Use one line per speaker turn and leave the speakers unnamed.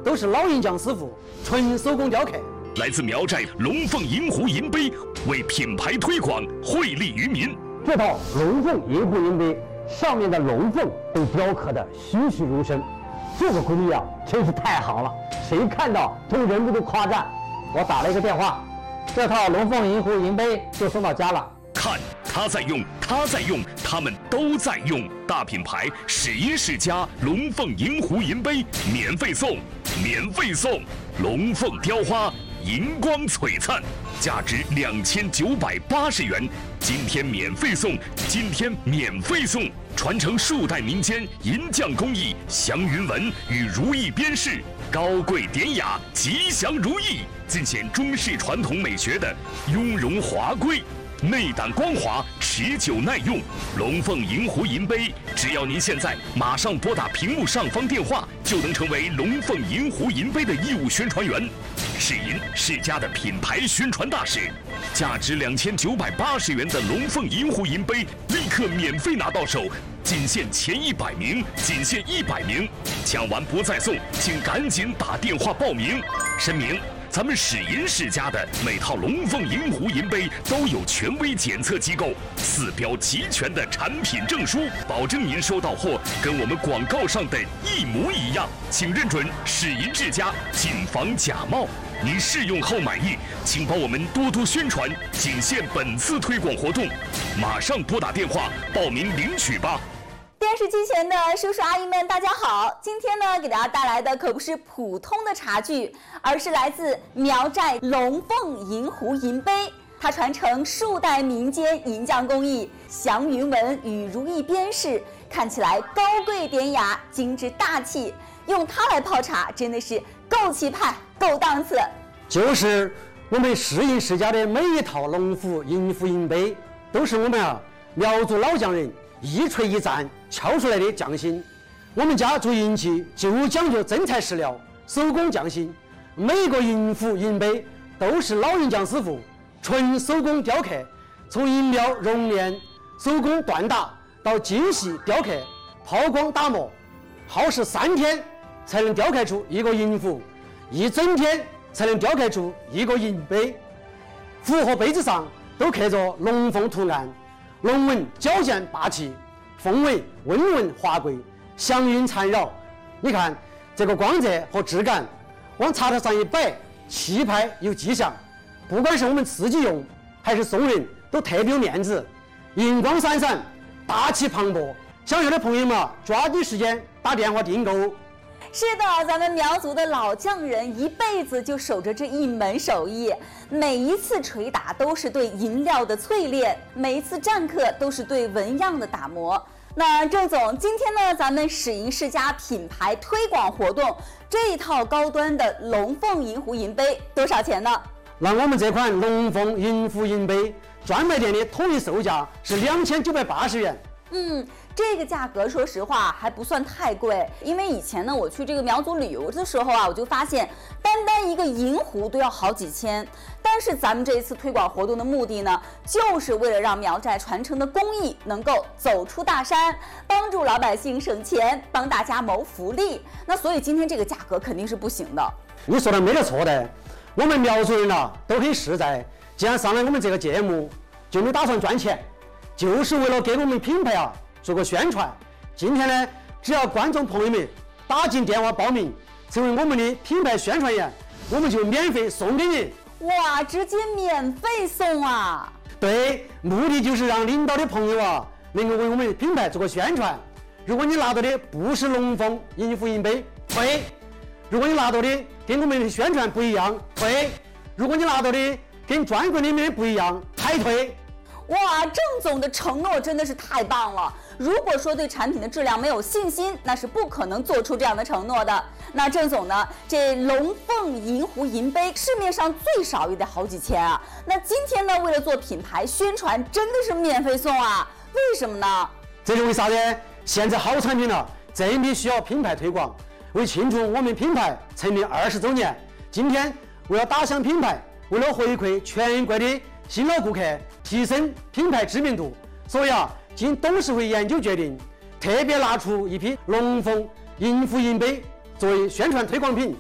都是老银匠师傅纯手工雕刻。
来自苗寨龙凤银壶银杯，为品牌推广惠利于民。
这套龙凤银壶银杯上面的龙凤被雕刻得栩栩如生，这个工艺啊，真是太好了，谁看到都忍不住夸赞。我打了一个电话，这套龙凤银壶银杯就送到家了。
看他在用，他在用，他们都在用。大品牌史音世家龙凤银壶银杯免费送，免费送！龙凤雕花，银光璀璨，价值2980元。今天免费送，今天免费送！传承数代民间银匠工艺，祥云纹与如意边饰，高贵典雅，吉祥如意，尽显中式传统美学的雍容华贵。内胆光滑，持久耐用。龙凤银壶银杯，只要您现在马上拨打屏幕上方电话，就能成为龙凤银壶银杯的义务宣传员。世银世家的品牌宣传大使，价值2980元的龙凤银壶银杯，立刻免费拿到手，仅限前100名，仅限100名，抢完不再送，请赶紧打电话报名。声明：咱们史银世家的每套龙凤银壶银杯都有权威检测机构4标齐全的产品证书，保证您收到货跟我们广告上的一模一样。请认准史银世家，谨防假冒。您试用后满意，请帮我们多多宣传，仅限本次推广活动，马上拨打电话报名领取吧。
电视机前的叔叔阿姨们，大家好！今天呢，给大家带来的可不是普通的茶具，而是来自苗寨龙凤银壶银杯。它传承数代民间银匠工艺，祥云纹与如意边饰，看起来高贵典雅、精致大气。用它来泡茶，真的是够气派、够档次。
就是我们世银世家的每一套龙虎银壶银杯，都是我们苗族老匠人一锤一钻敲出来的匠心。我们家做银器就讲究真材实料，手工匠心。每个银壶银杯都是老银匠师傅纯手工雕刻，从银料熔炼、手工锻打到精细雕刻、抛光打磨，耗时3天才能雕刻出一个银壶，1整天才能雕刻出一个银杯。壶和杯子上都刻着龙凤图案，龙纹矫健霸气，凤尾温润华贵，祥云缠绕。你看这个光泽和质感，往茶台上一摆，气派有迹象。不管是我们自己用还是送人，都特别有面子，银光闪闪，大气磅礴。想要的朋友们抓紧时间打电话订购。
是的，咱们苗族的老匠人一辈子就守着这一门手艺，每一次捶打都是对银料的淬炼，每一次篆刻都是对纹样的打磨。那郑总，今天呢，咱们史银世家品牌推广活动，这一套高端的龙凤银壶银杯多少钱呢？
那我们这款龙凤银壶银杯专卖店的统一售价是2980元。
这个价格说实话还不算太贵，因为以前呢我去这个苗族旅游的时候啊，我就发现单一个银壶都要好几千。但是咱们这一次推广活动的目的呢，就是为了让苗寨传承的工艺能够走出大山，帮助老百姓省钱，帮大家谋福利。那所以今天这个价格肯定是不行的。
你说的没得错的，我们苗族人都很实在，既然上来我们这个节目，就没打算赚钱，就是为了给我们品牌做个宣传。今天呢，只要观众朋友们打进电话报名，成为我们的品牌宣传员，我们就免费送给你。
哇，直接免费送啊！
对，目的就是让领导的朋友能够为我们的品牌做个宣传。如果你拿到的不是龙凤银壶银杯，退；如果你拿到的跟我们的宣传不一样，退；如果你拿到的跟专柜里面的不一样，还退。
哇，郑总的承诺真的是太棒了！如果说对产品的质量没有信心，那是不可能做出这样的承诺的。那郑总呢，这龙凤银壶银杯市面上最少也得好几千啊。那今天呢，为了做品牌宣传，真的是免费送啊？为什么呢？
这是为啥呢？现在好产品了，真的需要品牌推广。为庆祝我们品牌成立20周年，今天为了打响品牌，为了回馈全国的新老顾客，提升品牌知名度，所以经董事会研究决定，特别拿出一批龙凤银壶银杯作为宣传推广品，